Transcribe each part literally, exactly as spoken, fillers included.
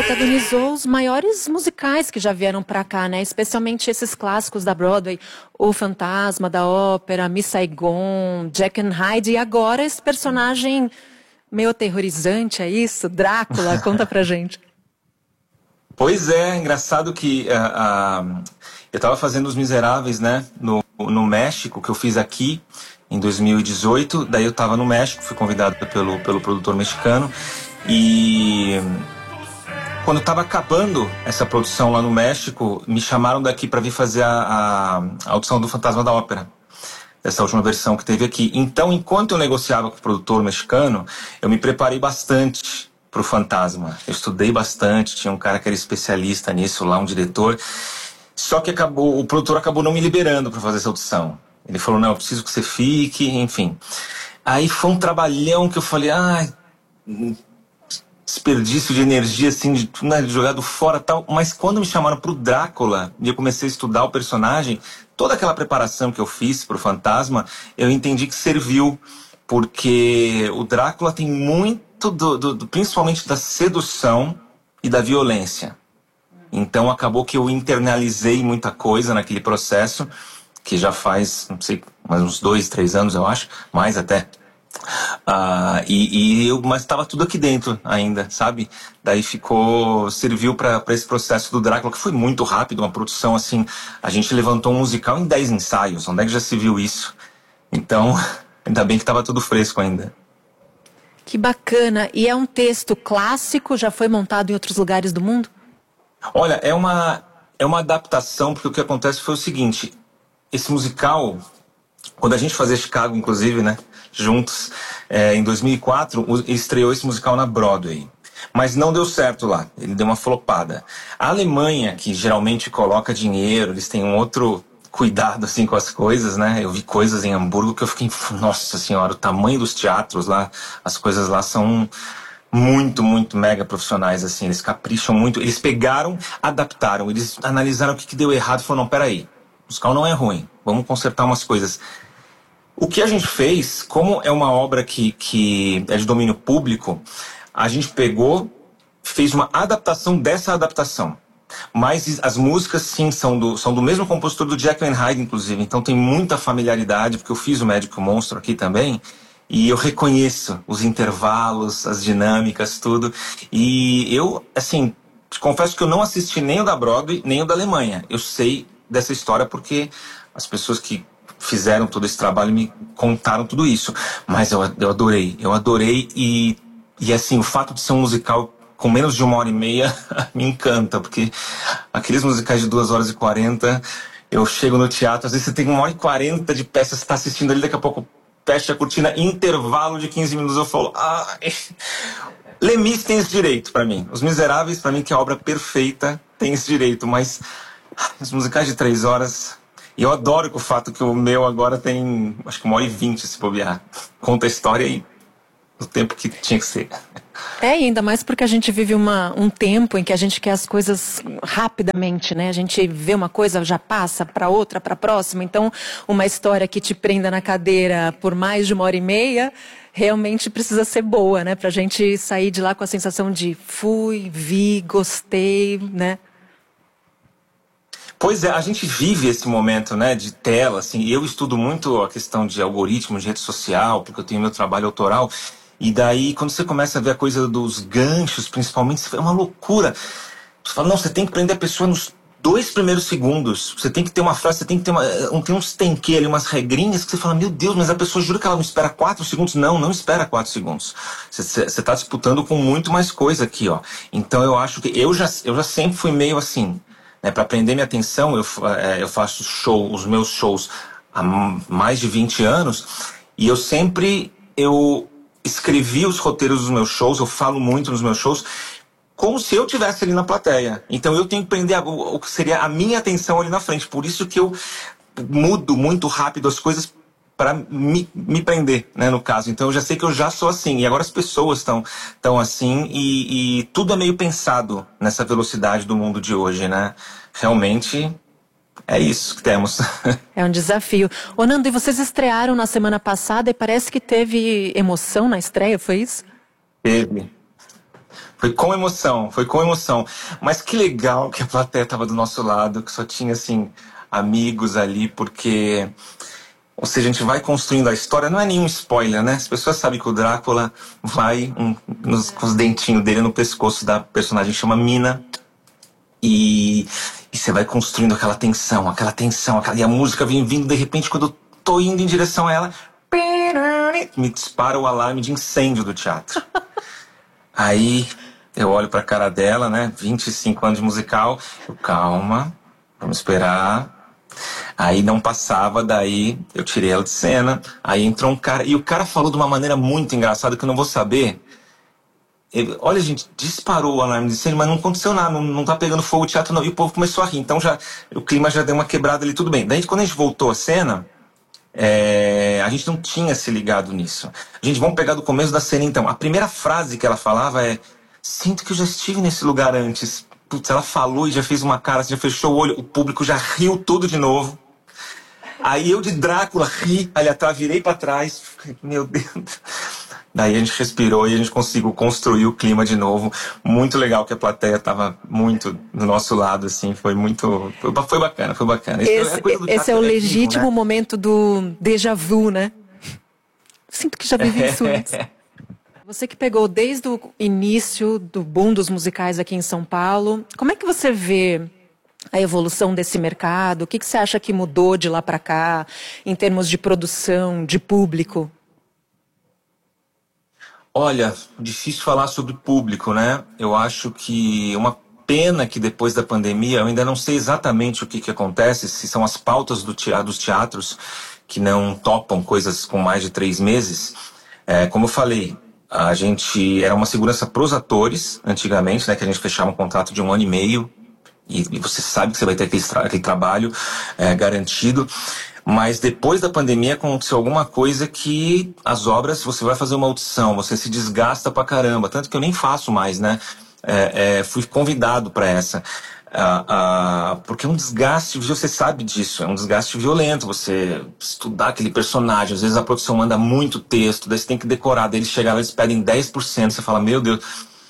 protagonizou os maiores musicais que já vieram pra cá, né? Especialmente esses clássicos da Broadway, O Fantasma da Ópera, Miss Saigon, Jack and Hyde, e agora esse personagem meio aterrorizante, é isso? Drácula, conta pra gente. Pois é, engraçado que uh, uh, eu estava fazendo Os Miseráveis, né, no, no México, que eu fiz aqui em dois mil e dezoito, daí eu estava no México, fui convidado pelo, pelo produtor mexicano, e quando estava acabando essa produção lá no México, me chamaram daqui para vir fazer a, a, a audição do Fantasma da Ópera, essa última versão que teve aqui. Então, enquanto eu negociava com o produtor mexicano, eu me preparei bastante pro Fantasma. Eu estudei bastante, tinha um cara que era especialista nisso lá, um diretor. Só que acabou, o produtor acabou não me liberando para fazer essa audição. Ele falou, não, eu preciso que você fique, enfim. Aí foi um trabalhão que eu falei, ai, desperdício de energia, assim, de, né, jogado fora e tal. Mas quando me chamaram pro Drácula, e eu comecei a estudar o personagem, toda aquela preparação que eu fiz pro Fantasma, eu entendi que serviu, porque o Drácula tem muito Do, do, do, principalmente da sedução e da violência. Então acabou que eu internalizei muita coisa naquele processo, que já faz, não sei, mais uns dois, três anos eu acho, mais até. Uh, e, e eu, mas estava tudo aqui dentro ainda, sabe? Daí ficou, serviu para esse processo do Drácula, que foi muito rápido, uma produção assim, a gente levantou um musical em dez ensaios, onde é que já se viu isso? Então, ainda bem que estava tudo fresco ainda. Que bacana. E é um texto clássico? Já foi montado em outros lugares do mundo? Olha, é uma, é uma adaptação, porque o que acontece foi o seguinte. Esse musical, quando a gente fazia Chicago, inclusive, né, juntos, é, em dois mil e quatro, estreou esse musical na Broadway. Mas não deu certo lá, ele deu uma flopada. A Alemanha, que geralmente coloca dinheiro, eles têm um outro cuidado assim com as coisas, né? Eu vi coisas em Hamburgo que eu fiquei, nossa senhora, o tamanho dos teatros lá, as coisas lá são muito, muito mega profissionais, assim, eles capricham muito, eles pegaram, adaptaram, eles analisaram o que, que deu errado e falaram, não, peraí, o musical não é ruim, vamos consertar umas coisas. O que a gente fez, como é uma obra que, que é de domínio público, a gente pegou, fez uma adaptação dessa adaptação. Mas as músicas, sim, são do, são do mesmo compositor do Jekyll and Hyde, inclusive. Então tem muita familiaridade, porque eu fiz o Médico Monstro aqui também. E eu reconheço os intervalos, as dinâmicas, tudo. E eu, assim, te confesso que eu não assisti nem o da Broadway, nem o da Alemanha. Eu sei dessa história porque as pessoas que fizeram todo esse trabalho me contaram tudo isso. Mas eu, eu adorei, eu adorei. E, e, assim, o fato de ser um musical com menos de uma hora e meia, me encanta, porque aqueles musicais de duas horas e quarenta, eu chego no teatro, às vezes você tem uma hora e quarenta de peça, você está assistindo ali, daqui a pouco fecha a cortina, intervalo de quinze minutos, eu falo, ah, Les Mis tem esse direito pra mim, Os Miseráveis, pra mim, que é a obra perfeita, tem esse direito, mas os musicais de três horas, e eu adoro que o fato que o meu agora tem, acho que uma hora e vinte, se bobear, conta a história aí, o tempo que tinha que ser. É, ainda mais porque a gente vive uma, um tempo em que a gente quer as coisas rapidamente, né? A gente vê uma coisa, já passa para outra, para a próxima. Então, uma história que te prenda na cadeira por mais de uma hora e meia, realmente precisa ser boa, né? Pra gente sair de lá com a sensação de fui, vi, gostei, né? Pois é, a gente vive esse momento, né, de tela, assim. Eu estudo muito a questão de algoritmos, de rede social, porque eu tenho meu trabalho autoral. E daí, quando você começa a ver a coisa dos ganchos, principalmente, é uma loucura. Você fala, não, você tem que prender a pessoa nos dois primeiros segundos. Você tem que ter uma frase, você tem que ter uma, um, tem uns tenquê ali, umas regrinhas que você fala, meu Deus, mas a pessoa jura que ela não espera quatro segundos? Não, não espera quatro segundos. Você está disputando com muito mais coisa aqui, ó. Então eu acho que eu já, eu já sempre fui meio assim, né? Para prender minha atenção, eu, eu faço show, os meus shows há mais de vinte anos, e eu sempre, eu escrevi os roteiros dos meus shows, eu falo muito nos meus shows, como se eu estivesse ali na plateia. Então eu tenho que prender a, o que seria a minha atenção ali na frente. Por isso que eu mudo muito rápido as coisas para me, me prender, né, no caso. Então eu já sei que eu já sou assim. E agora as pessoas estão tão assim e, e tudo é meio pensado nessa velocidade do mundo de hoje, né? Realmente é isso que temos. É um desafio. Ô Nando, e vocês estrearam na semana passada e parece que teve emoção na estreia, foi isso? Teve. Foi com emoção, foi com emoção. Mas que legal que a plateia estava do nosso lado, que só tinha, assim, amigos ali, porque... Ou seja, a gente vai construindo a história, não é nenhum spoiler, né? As pessoas sabem que o Drácula vai um, nos, com os dentinhos dele no pescoço da personagem que chama Mina. E, e você vai construindo aquela tensão, aquela tensão, aquela, e a música vem vindo, de repente, quando eu tô indo em direção a ela, me dispara o alarme de incêndio do teatro. Aí eu olho pra cara dela, né? vinte e cinco anos de musical. Eu, calma, vamos esperar. Aí não passava, daí eu tirei ela de cena. Aí entrou um cara, e o cara falou de uma maneira muito engraçada que eu não vou saber. Ele, olha, gente, disparou o alarme de incêndio, mas não aconteceu nada, não, não tá pegando fogo o teatro não. E o povo começou a rir, então já, o clima já deu uma quebrada ali, tudo bem. Daí quando a gente voltou à cena, é, a gente não tinha se ligado nisso. Gente, vamos pegar do começo da cena então. A primeira frase que ela falava é: sinto que eu já estive nesse lugar antes. Putz, ela falou e já fez uma cara, já fechou o olho, o público já riu tudo de novo. Aí eu de Drácula ri ali atrás, virei pra trás, meu Deus. Daí a gente respirou e a gente conseguiu construir o clima de novo. Muito legal que a plateia tava muito do nosso lado, assim, foi muito... Foi, foi bacana, foi bacana. Esse, é, esse é o legítimo, né? Momento do déjà vu, né? Sinto que já vivi isso antes. Você que pegou desde o início do boom dos musicais aqui em São Paulo, como é que você vê a evolução desse mercado? O que, que você acha que mudou de lá para cá, em termos de produção, de público? Olha, difícil falar sobre público, né? Eu acho que uma pena que depois da pandemia, eu ainda não sei exatamente o que, que acontece, se são as pautas do teatro, dos teatros que não topam coisas com mais de três meses. É, como eu falei, a gente era uma segurança para os atores, antigamente, né, que a gente fechava um contrato de um ano e meio, e, e você sabe que você vai ter aquele, tra aquele trabalho é, garantido. Mas depois da pandemia aconteceu alguma coisa que as obras, você vai fazer uma audição, você se desgasta pra caramba, tanto que eu nem faço mais, né? É, é, fui convidado para essa. Ah, ah, porque é um desgaste, você sabe disso, é um desgaste violento, você estudar aquele personagem, às vezes a produção manda muito texto, daí você tem que decorar, daí eles chegaram, eles pedem dez por cento, você fala, meu Deus,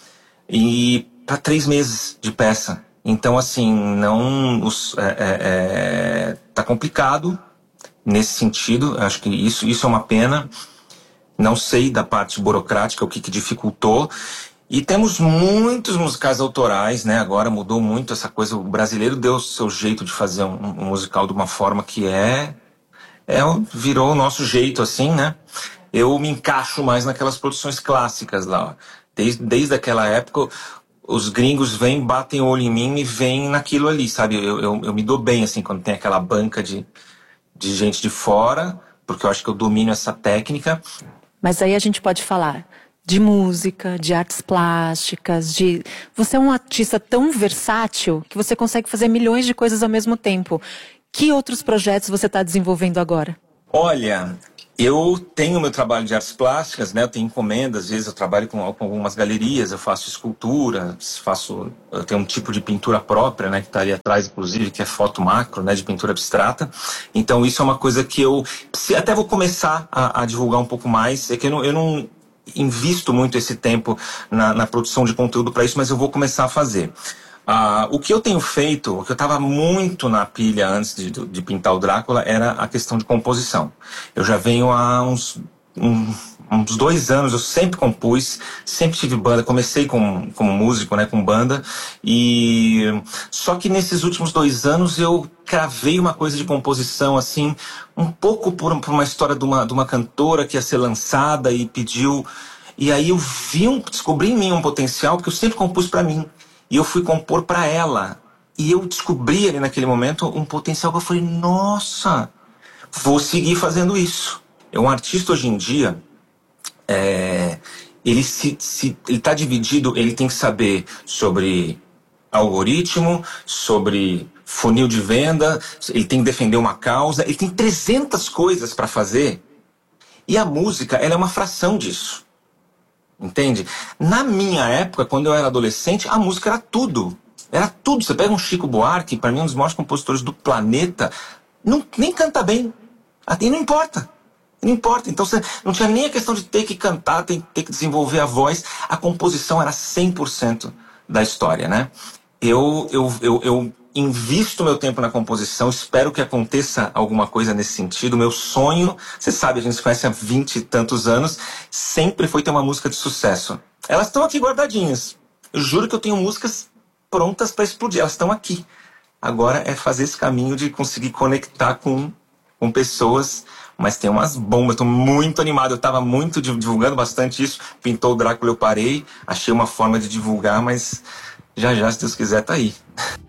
e para três meses de peça. Então, assim, não, os, é, é, é, tá complicado nesse sentido, acho que isso, isso é uma pena, não sei da parte burocrática o que, que dificultou. E temos muitos musicais autorais, né? Agora mudou muito essa coisa. O brasileiro deu o seu jeito de fazer um, um musical de uma forma que é, é... Virou o nosso jeito, assim, né? Eu me encaixo mais naquelas produções clássicas lá. Ó. Desde, desde aquela época, os gringos vêm, batem o olho em mim e vêm naquilo ali, sabe? Eu, eu, eu me dou bem, assim, quando tem aquela banca de, de gente de fora, porque eu acho que eu domino essa técnica. Mas aí a gente pode falar de música, de artes plásticas, de... Você é um artista tão versátil que você consegue fazer milhões de coisas ao mesmo tempo. Que outros projetos você está desenvolvendo agora? Olha, eu tenho meu trabalho de artes plásticas, né? Eu tenho encomendas, às vezes eu trabalho com, com algumas galerias, eu faço escultura, faço... Eu tenho um tipo de pintura própria, né? Que está ali atrás, inclusive, que é foto macro, né? De pintura abstrata. Então isso é uma coisa que eu... Até vou começar a, a divulgar um pouco mais. É que eu não... Eu não invisto muito esse tempo na, na produção de conteúdo para isso, mas eu vou começar a fazer. Ah, o que eu tenho feito, o que eu estava muito na pilha antes de, de pintar o Drácula, era a questão de composição. Eu já venho há uns, um, uns dois anos, eu sempre compus, sempre tive banda, comecei com, como músico, né, com banda, e só que nesses últimos dois anos eu cravei uma coisa de composição, assim, um pouco por, por uma história de uma, de uma cantora que ia ser lançada e pediu, e aí eu vi um, descobri em mim um potencial, porque eu sempre compus para mim. E eu fui compor para ela. E eu descobri ali naquele momento um potencial que eu falei, nossa, vou seguir fazendo isso. É um artista hoje em dia, é, ele se, se ele está dividido, ele tem que saber sobre algoritmo, sobre funil de venda, ele tem que defender uma causa, ele tem trezentas coisas para fazer. E a música, ela é uma fração disso. Entende? Na minha época, quando eu era adolescente, a música era tudo. Era tudo. Você pega um Chico Buarque, para mim um dos maiores compositores do planeta, não, nem canta bem. Até não importa. Não importa, então você não tinha nem a questão de ter que cantar, ter, ter que desenvolver a voz. A composição era cem por cento da história, né? Eu, eu, eu, eu invisto meu tempo na composição, espero que aconteça alguma coisa nesse sentido. Meu sonho, você sabe, a gente se conhece há vinte e tantos anos, sempre foi ter uma música de sucesso. Elas estão aqui guardadinhas. Eu juro que eu tenho músicas prontas para explodir, elas estão aqui. Agora é fazer esse caminho de conseguir conectar com, com pessoas. Mas tem umas bombas, estou muito animado, eu estava muito divulgando bastante isso. Pintou o Drácula, eu parei, achei uma forma de divulgar, mas já já, se Deus quiser, tá aí.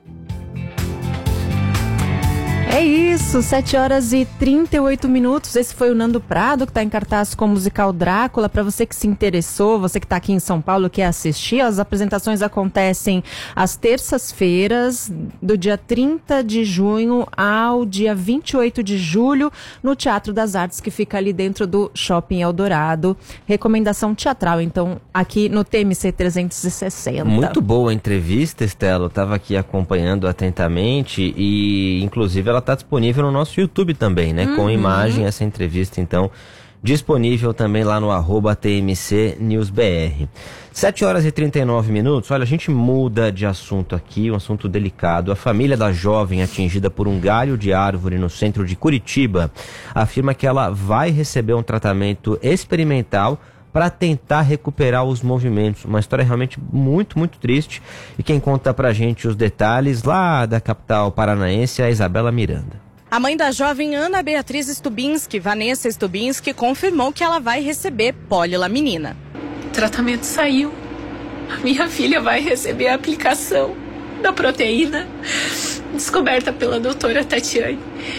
É isso, sete horas e trinta e oito minutos. Esse foi o Nando Prado, que está em cartaz com o musical Drácula. Para você que se interessou, você que está aqui em São Paulo, quer assistir, as apresentações acontecem às terças-feiras, do dia trinta de junho ao dia vinte e oito de julho, no Teatro das Artes, que fica ali dentro do Shopping Eldorado. Recomendação teatral, então, aqui no T M C trezentos e sessenta. Muito boa a entrevista, Estela. Eu estava aqui acompanhando atentamente e, inclusive, ela está disponível no nosso YouTube também, né? Uhum. Com imagem, essa entrevista, então, disponível também lá no arroba T M C News B R. sete horas e trinta e nove minutos. Olha, a gente muda de assunto aqui, um assunto delicado. A família da jovem atingida por um galho de árvore no centro de Curitiba afirma que ela vai receber um tratamento experimental para tentar recuperar os movimentos. Uma história realmente muito, muito triste. E quem conta pra gente os detalhes lá da capital paranaense é a Isabela Miranda. A mãe da jovem Ana Beatriz Stubinski, Vanessa Stubinski, confirmou que ela vai receber polilaminina. O tratamento saiu. A minha filha vai receber a aplicação da proteína descoberta pela doutora Tatiane.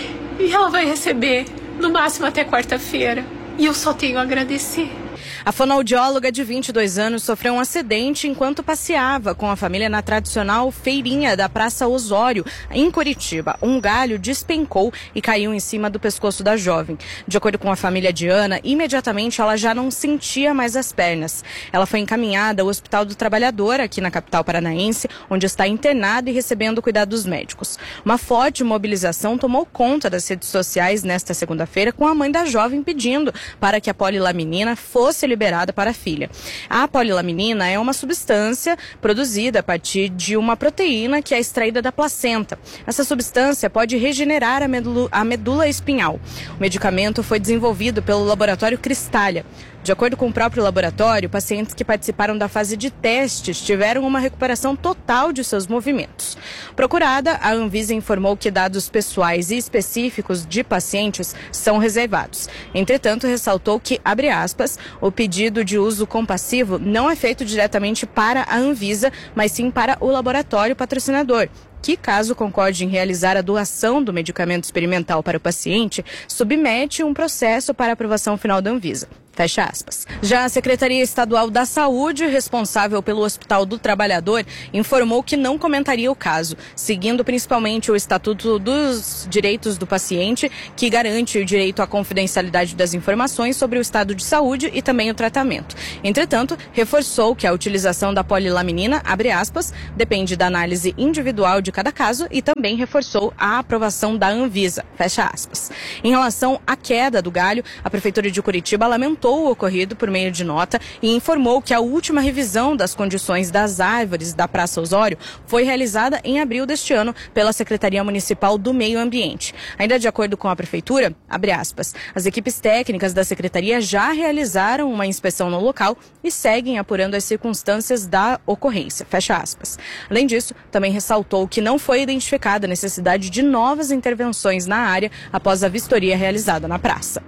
E ela vai receber no máximo até quarta-feira. E eu só tenho a agradecer. A fonoaudióloga de vinte e dois anos sofreu um acidente enquanto passeava com a família na tradicional feirinha da Praça Osório, em Curitiba. Um galho despencou e caiu em cima do pescoço da jovem. De acordo com a família de Ana, imediatamente ela já não sentia mais as pernas. Ela foi encaminhada ao Hospital do Trabalhador, aqui na capital paranaense, onde está internada e recebendo cuidados médicos. Uma forte mobilização tomou conta das redes sociais nesta segunda-feira, com a mãe da jovem pedindo para que a polilaminina fosse liberada para a filha. A polilaminina é uma substância produzida a partir de uma proteína que é extraída da placenta. Essa substância pode regenerar a medula, a medula espinhal. O medicamento foi desenvolvido pelo laboratório Cristália. De acordo com o próprio laboratório, pacientes que participaram da fase de testes tiveram uma recuperação total de seus movimentos. Procurada, a Anvisa informou que dados pessoais e específicos de pacientes são reservados. Entretanto, ressaltou que, abre aspas, o pedido de uso compassivo não é feito diretamente para a Anvisa, mas sim para o laboratório patrocinador, que, caso concorde em realizar a doação do medicamento experimental para o paciente, submete um processo para aprovação final da Anvisa. Fecha aspas. Já a Secretaria Estadual da Saúde, responsável pelo Hospital do Trabalhador, informou que não comentaria o caso, seguindo principalmente o Estatuto dos Direitos do Paciente, que garante o direito à confidencialidade das informações sobre o estado de saúde e também o tratamento. Entretanto, reforçou que a utilização da polilaminina, abre aspas, depende da análise individual de cada caso e também reforçou a aprovação da Anvisa, fecha aspas. Em relação à queda do galho, a Prefeitura de Curitiba lamentou o ocorrido por meio de nota e informou que a última revisão das condições das árvores da Praça Osório foi realizada em abril deste ano pela Secretaria Municipal do Meio Ambiente. Ainda de acordo com a Prefeitura, abre aspas, as equipes técnicas da Secretaria já realizaram uma inspeção no local e seguem apurando as circunstâncias da ocorrência, fecha aspas. Além disso, também ressaltou que não foi identificada a necessidade de novas intervenções na área após a vistoria realizada na praça.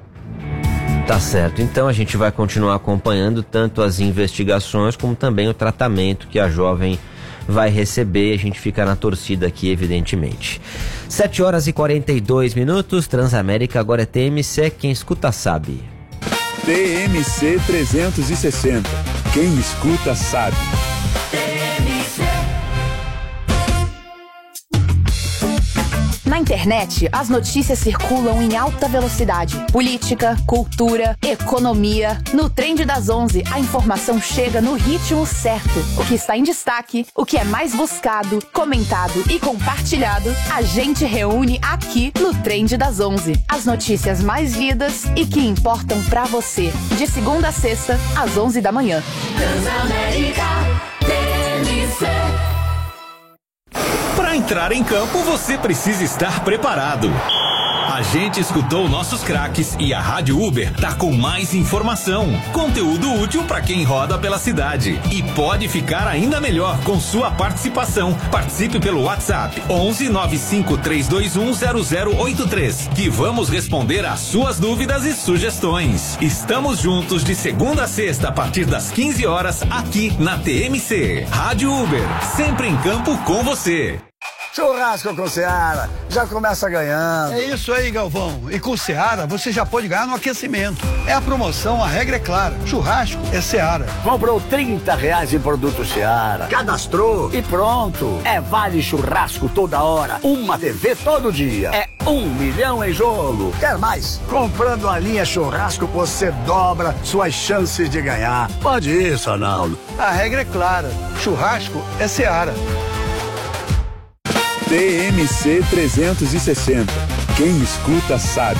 Tá certo, então a gente vai continuar acompanhando tanto as investigações como também o tratamento que a jovem vai receber. A gente fica na torcida aqui, evidentemente. sete horas e quarenta e dois minutos, Transamérica, agora é T M C, quem escuta sabe. T M C trezentos e sessenta, quem escuta sabe. Na internet internet, as notícias circulam em alta velocidade. Política, cultura, economia. No Trend das onze, a informação chega no ritmo certo. O que está em destaque, o que é mais buscado, comentado e compartilhado, a gente reúne aqui no Trend das onze. As notícias mais lidas e que importam pra você. De segunda a sexta, às onze da manhã. Transamérica T M C. Para entrar em campo, você precisa estar preparado. A gente escutou nossos craques e a Rádio Uber tá com mais informação, conteúdo útil para quem roda pela cidade. E pode ficar ainda melhor com sua participação. Participe pelo WhatsApp onze nove cinco três dois um zero zero oito três, que vamos responder às suas dúvidas e sugestões. Estamos juntos de segunda a sexta a partir das quinze horas aqui na T M C. Rádio Uber, sempre em campo com você. Churrasco com Seara, já começa ganhando. É isso aí, Galvão. E com Seara, você já pode ganhar no aquecimento. É a promoção, a regra é clara. Churrasco é Seara. Comprou trinta reais em produto Seara, cadastrou e pronto. É vale churrasco toda hora, uma T V todo dia. É um milhão em jogo. Quer mais? Comprando a linha churrasco, você dobra suas chances de ganhar. Pode isso, Arnaldo. A regra é clara. Churrasco é Seara. T M C trezentos e sessenta. Quem escuta sabe.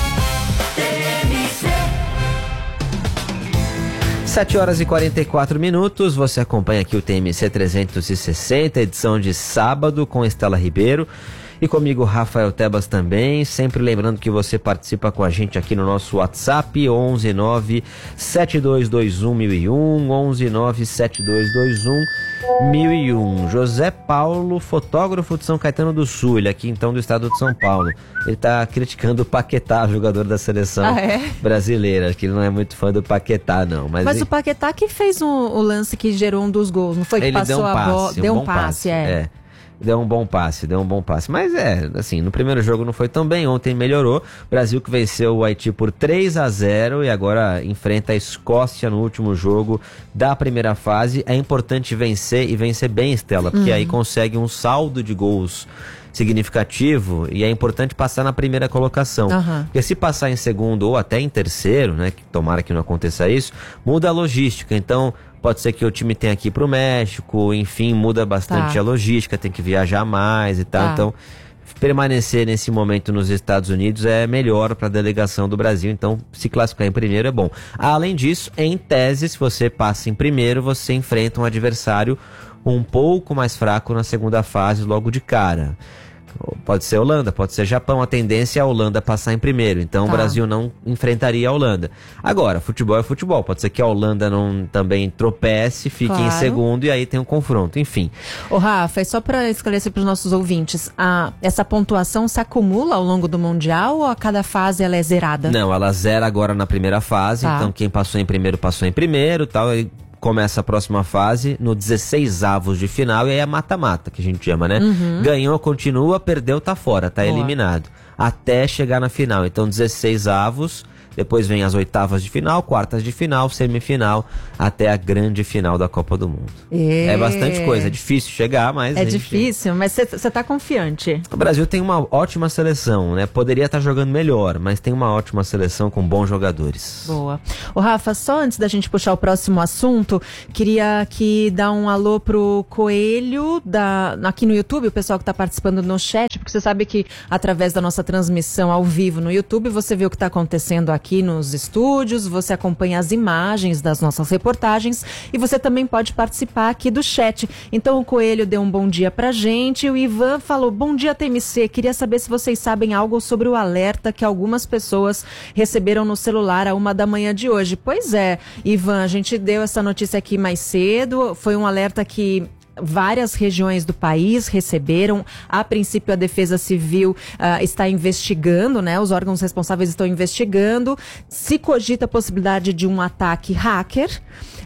sete horas e quarenta e quatro minutos. Você acompanha aqui o T M C trezentos e sessenta, edição de sábado, com Estela Ribeiro. E comigo, Rafael Tebas também. Sempre lembrando que você participa com a gente aqui no nosso WhatsApp, onze nove sete dois dois um mil e um, onze nove sete dois dois um mil e um. José Paulo, fotógrafo de São Caetano do Sul, ele aqui então do estado de São Paulo. Ele tá criticando o Paquetá, jogador da seleção ah, é? brasileira, que ele não é muito fã do Paquetá, não. Mas, mas ele... o Paquetá que fez um, o lance que gerou um dos gols, não foi? Que ele passou deu um a passe, bola, um deu bom um passe, passe, é. é. Deu um bom passe, deu um bom passe. Mas é, assim, no primeiro jogo não foi tão bem, ontem melhorou. Brasil que venceu o Haiti por três a zero e agora enfrenta a Escócia no último jogo da primeira fase. É importante vencer e vencer bem, Estela, porque uhum. aí consegue um saldo de gols significativo e é importante passar na primeira colocação. Uhum. Porque se passar em segundo ou até em terceiro, né, que tomara que não aconteça isso, muda a logística. Então, pode ser que o time tenha que ir pro México, enfim, muda bastante tá. a logística, tem que viajar mais e tal. Tá. Então, permanecer nesse momento nos Estados Unidos é melhor para a delegação do Brasil, então se classificar em primeiro é bom. Além disso, em tese, se você passa em primeiro, você enfrenta um adversário um pouco mais fraco na segunda fase logo de cara. Pode ser Holanda, pode ser Japão. A tendência é a Holanda passar em primeiro. Então tá. o Brasil não enfrentaria a Holanda. Agora, futebol é futebol. Pode ser que a Holanda não também tropece, fique claro. em segundo e aí tem um confronto. Enfim. Ô Rafa, é só para esclarecer para os nossos ouvintes, a, essa pontuação se acumula ao longo do Mundial ou a cada fase ela é zerada? Não, ela zera agora na primeira fase. Tá. Então quem passou em primeiro, passou em primeiro, tal. E começa a próxima fase no dezesseis avos de final e aí é mata-mata, que a gente chama, né? Uhum. Ganhou, continua, perdeu, tá fora, tá Boa. eliminado. Até chegar na final. Então, dezesseis avos, depois vem as oitavas de final, quartas de final, semifinal, até a grande final da Copa do Mundo. É, é bastante coisa, é difícil chegar, mas... É difícil, mas você tá confiante? O Brasil tem uma ótima seleção, né? Poderia estar tá jogando melhor, mas tem uma ótima seleção com bons jogadores. Boa. Ô Rafa, só antes da gente puxar o próximo assunto, queria aqui dar um alô pro Coelho, da, aqui no YouTube, o pessoal que tá participando no chat, porque você sabe que através da nossa transmissão ao vivo no YouTube, você vê o que tá acontecendo aqui aqui nos estúdios, você acompanha as imagens das nossas reportagens e você também pode participar aqui do chat. Então o Coelho deu um bom dia pra gente, o Ivan falou, bom dia T M C, queria saber se vocês sabem algo sobre o alerta que algumas pessoas receberam no celular à uma da manhã de hoje. Pois é, Ivan, a gente deu essa notícia aqui mais cedo, foi um alerta que várias regiões do país receberam. A princípio, a Defesa Civil uh, está investigando, né? Os órgãos responsáveis estão investigando. Se cogita a possibilidade de um ataque hacker.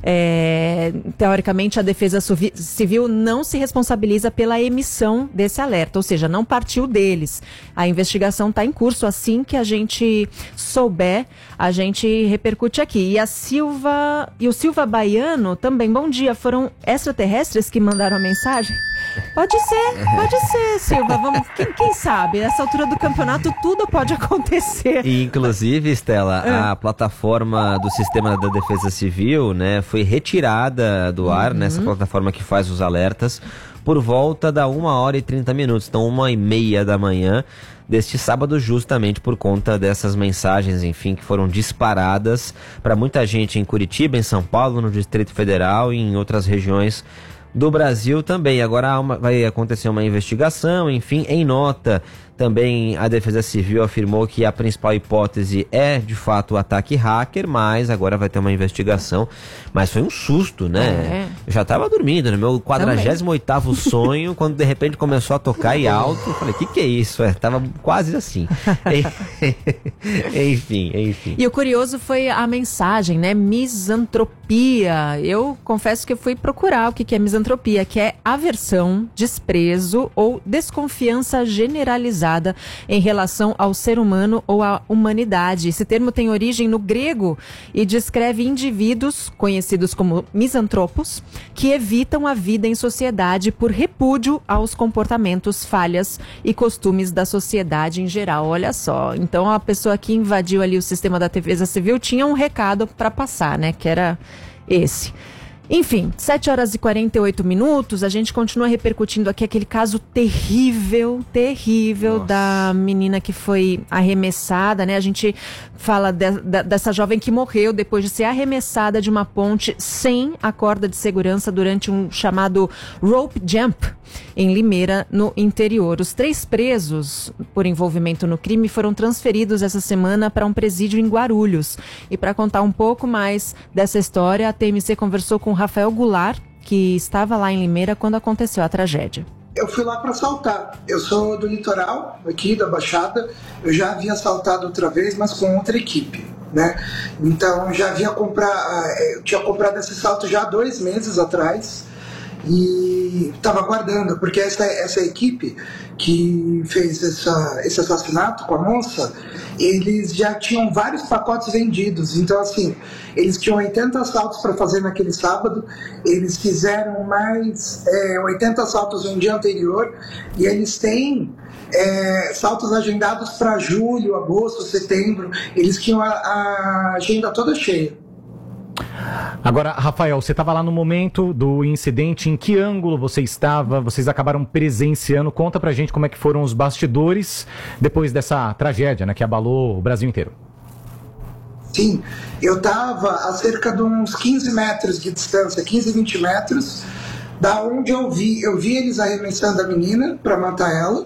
É, teoricamente, a Defesa Civil não se responsabiliza pela emissão desse alerta, ou seja, não partiu deles. A investigação está em curso. Assim que a gente souber, a gente repercute aqui. E a Silva e o Silva Baiano também, bom dia, foram extraterrestres que mandaram a mensagem? Pode ser, pode ser, Silva. Vamos, quem, quem sabe? Nessa altura do campeonato tudo pode acontecer. E, inclusive, Estela, é. a plataforma do Sistema da Defesa Civil, né, foi retirada do ar, uhum. nessa plataforma que faz os alertas, por volta da uma hora e trinta minutos, então uma e meia da manhã deste sábado, justamente por conta dessas mensagens, enfim, que foram disparadas para muita gente em Curitiba, em São Paulo, no Distrito Federal e em outras regiões do Brasil também. Agora uma, vai acontecer uma investigação, enfim, em nota também a Defesa Civil afirmou que a principal hipótese é de fato o ataque hacker, mas agora vai ter uma investigação. Mas foi um susto, né? É. Eu já tava dormindo, no meu quadragésimo oitavo sonho, quando de repente começou a tocar e alto, eu falei, que que é isso? É, tava quase assim. enfim, enfim. E o curioso foi a mensagem, né? Misantropia. Eu confesso que eu fui procurar o que que é misantropia, que é aversão, desprezo ou desconfiança generalizada em relação ao ser humano ou à humanidade. Esse termo tem origem no grego e descreve indivíduos, conhecidos como misantropos, que evitam a vida em sociedade por repúdio aos comportamentos, falhas e costumes da sociedade em geral. Olha só, então a pessoa que invadiu ali o sistema da Defesa Civil tinha um recado para passar, né, que era esse. Enfim, sete horas e quarenta e oito minutos, a gente continua repercutindo aqui aquele caso terrível, terrível Nossa. da menina que foi arremessada, né? A gente fala de, de, dessa jovem que morreu depois de ser arremessada de uma ponte sem a corda de segurança durante um chamado rope jump em Limeira, no interior. Os três presos por envolvimento no crime foram transferidos essa semana para um presídio em Guarulhos. E para contar um pouco mais dessa história, a T M C conversou com Rafael Goulart, que estava lá em Limeira quando aconteceu a tragédia. Eu fui lá para assaltar. Eu sou do litoral, aqui da Baixada. Eu já havia assaltado outra vez, mas com outra equipe, né? Então já havia comprar, eu tinha comprado esse salto já há dois meses atrás. E estava aguardando, porque essa, essa equipe que fez essa, esse assassinato com a moça, eles já tinham vários pacotes vendidos. Então, assim, eles tinham oitenta assaltos para fazer naquele sábado, eles fizeram mais é, oitenta assaltos no dia anterior, e eles têm é, saltos agendados para julho, agosto, setembro. Eles tinham a, a agenda toda cheia. Agora, Rafael, você estava lá no momento do incidente, em que ângulo você estava? Vocês acabaram presenciando? Conta pra gente como é que foram os bastidores depois dessa tragédia, né, que abalou o Brasil inteiro. Sim, eu estava a cerca de uns quinze metros de distância, quinze, vinte metros, da onde eu vi, eu vi eles arremessando a menina para matar ela,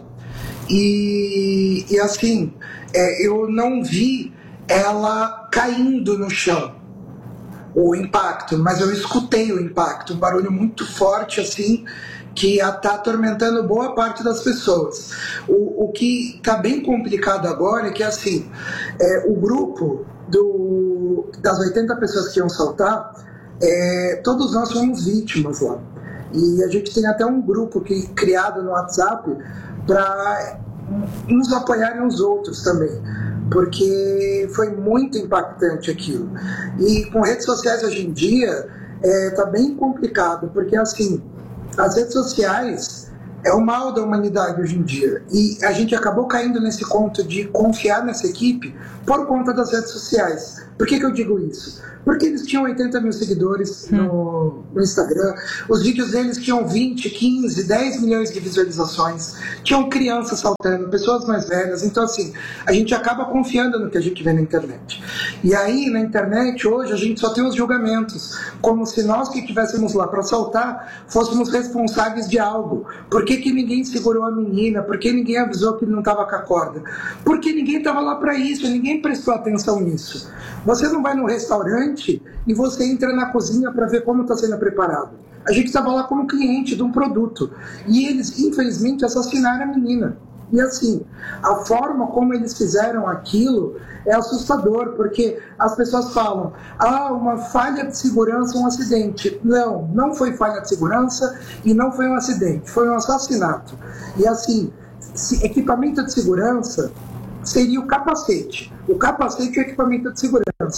e, e assim, é, eu não vi ela caindo no chão, o impacto, mas eu escutei o impacto, um barulho muito forte assim, que está atormentando boa parte das pessoas. O, o que está bem complicado agora é que assim, é, o grupo do, das oitenta pessoas que iam saltar, é, todos nós fomos vítimas lá. E a gente tem até um grupo que, criado no WhatsApp para nos apoiarem uns outros também, porque foi muito impactante aquilo. E com redes sociais hoje em dia está é, bem complicado, porque assim, as redes sociais é o mal da humanidade hoje em dia, e a gente acabou caindo nesse conto de confiar nessa equipe por conta das redes sociais. Por que que eu digo isso? Porque eles tinham oitenta mil seguidores no, no Instagram, os vídeos deles tinham vinte, quinze, dez milhões de visualizações, tinham crianças saltando, pessoas mais velhas. Então assim, a gente acaba confiando no que a gente vê na internet. E aí na internet hoje a gente só tem os julgamentos, como se nós que estivéssemos lá para saltar fôssemos responsáveis de algo. Por que que ninguém segurou a menina? Por que ninguém avisou que não estava com a corda? Porque ninguém estava lá para isso, ninguém prestou atenção nisso. Você não vai num restaurante e você entra na cozinha para ver como está sendo preparado. A gente estava lá como cliente de um produto e eles, infelizmente, assassinaram a menina. E assim, a forma como eles fizeram aquilo é assustador, porque as pessoas falam, ah, uma falha de segurança, um acidente. Não, não foi falha de segurança e não foi um acidente, foi um assassinato. E assim, equipamento de segurança seria o capacete. O capacete é o equipamento de segurança.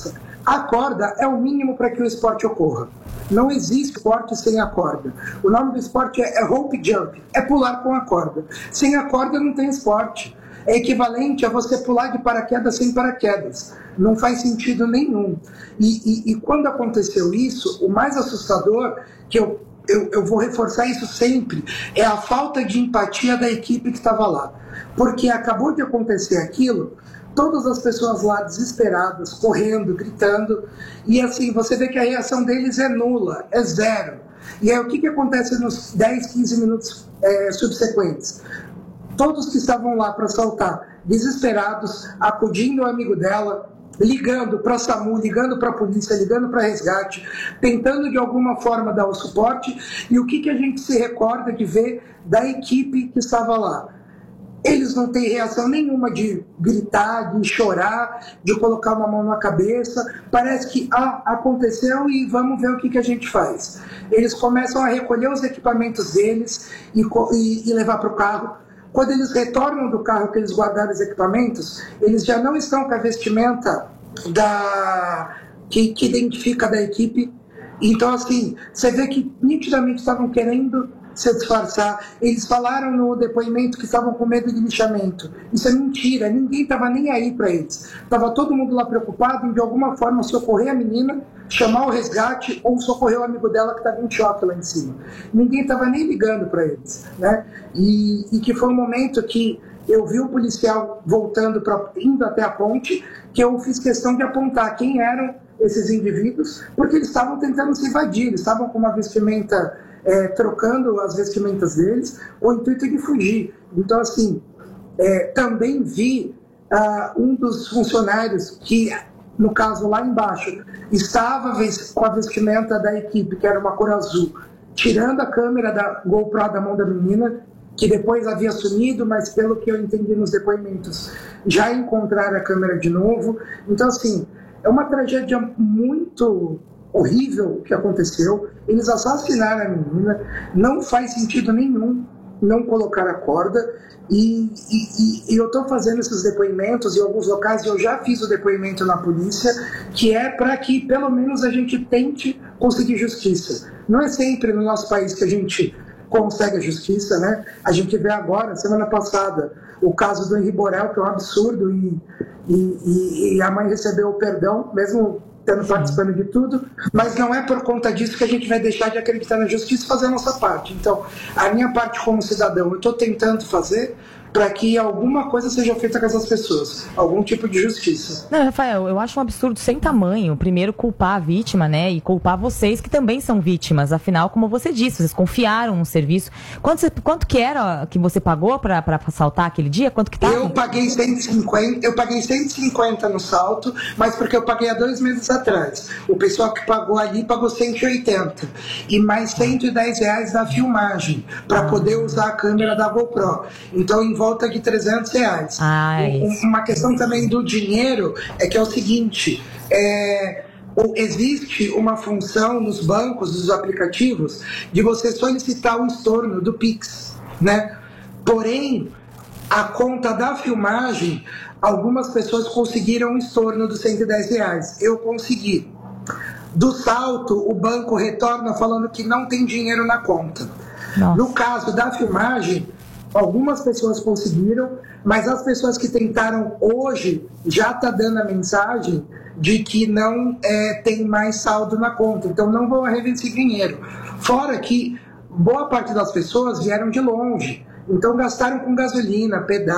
A corda é o mínimo para que o esporte ocorra. Não existe esporte sem a corda. O nome do esporte é rope jump, é pular com a corda. Sem a corda não tem esporte. É equivalente a você pular de paraquedas sem paraquedas. Não faz sentido nenhum. E, e, e quando aconteceu isso, o mais assustador, que eu, eu, eu vou reforçar isso sempre, é a falta de empatia da equipe que estava lá. Porque acabou de acontecer aquilo, todas as pessoas lá desesperadas, correndo, gritando, e assim, você vê que a reação deles é nula, é zero. E aí o que, que acontece nos dez, quinze minutos é, subsequentes? Todos que estavam lá para assaltar, desesperados, acudindo ao amigo dela, ligando para a SAMU, ligando para a polícia, ligando para resgate, tentando de alguma forma dar o suporte. E o que, que a gente se recorda de ver da equipe que estava lá? Eles não têm reação nenhuma de gritar, de chorar, de colocar uma mão na cabeça. Parece que ah, aconteceu e vamos ver o que, que a gente faz. Eles começam a recolher os equipamentos deles e, e, e levar para o carro. Quando eles retornam do carro que eles guardaram os equipamentos, eles já não estão com a vestimenta da... que, que identifica da equipe. Então, assim, você vê que nitidamente estavam querendo se disfarçar. Eles falaram no depoimento que estavam com medo de lixamento. Isso é mentira, ninguém estava nem aí para eles. Estava todo mundo lá preocupado em de alguma forma socorrer a menina, chamar o resgate ou socorrer o amigo dela que estava em choque lá em cima. Ninguém estava nem ligando para eles, né? E, e que foi um momento que eu vi o policial voltando, pra, indo até a ponte, que eu fiz questão de apontar quem eram esses indivíduos, porque eles estavam tentando se invadir, eles estavam com uma vestimenta, é, trocando as vestimentas deles, com o intuito de fugir. Então, assim, é, também vi uh, um dos funcionários que, no caso lá embaixo, estava com a vestimenta da equipe, que era uma cor azul, tirando a câmera da GoPro da mão da menina, que depois havia sumido, mas pelo que eu entendi nos depoimentos, já encontraram a câmera de novo. Então, assim, é uma tragédia muito horrível que aconteceu. Eles assassinaram a menina, não faz sentido nenhum não colocar a corda. E, e, e eu estou fazendo esses depoimentos em alguns locais, e eu já fiz o depoimento na polícia, que é para que pelo menos a gente tente conseguir justiça. Não é sempre no nosso país que a gente consegue a justiça, né? A gente vê agora, semana passada, o caso do Henri Borel, que é um absurdo, e, e, e a mãe recebeu o perdão, mesmo tendo participando de tudo, mas não é por conta disso que a gente vai deixar de acreditar na justiça e fazer a nossa parte. Então, a minha parte como cidadão, eu estou tentando fazer para que alguma coisa seja feita com essas pessoas, algum tipo de justiça. Não, Rafael, eu acho um absurdo sem tamanho, primeiro culpar a vítima, né, e culpar vocês que também são vítimas, afinal, como você disse, vocês confiaram no serviço. Quanto, você, quanto que era que você pagou para assaltar aquele dia? Quanto que tava? Eu paguei cento e cinquenta, eu paguei cento e cinquenta no salto, mas porque eu paguei há dois meses atrás. O pessoal que pagou ali pagou cento e oitenta e mais cento e dez reais da filmagem para poder usar a câmera da GoPro. Então, em volta de trezentos reais. Ah, uma questão também do dinheiro é que é o seguinte, é, existe uma função nos bancos, nos aplicativos, de você solicitar o estorno do Pix, né? Porém, a conta da filmagem, algumas pessoas conseguiram o estorno dos cento e dez reais. Eu consegui. Do salto, o banco retorna falando que não tem dinheiro na conta. Nossa. No caso da filmagem, algumas pessoas conseguiram, mas as pessoas que tentaram hoje já está dando a mensagem de que não é, tem mais saldo na conta, então não vão rever esse dinheiro. Fora que boa parte das pessoas vieram de longe, então gastaram com gasolina, pedágio.